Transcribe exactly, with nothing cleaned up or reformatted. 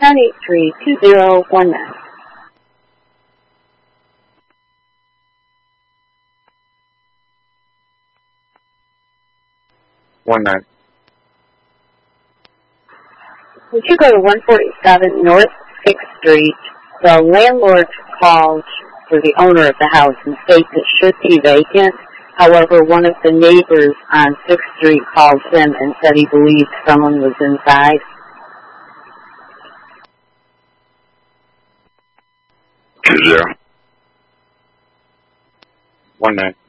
nine eight three, two zero one nine. One nine. Would you go to one forty-seven North sixth Street? The landlord called for the owner of the house and states it should be vacant. However, one of the neighbors on sixth Street called him and said he believed someone was inside. Two zero. One nine.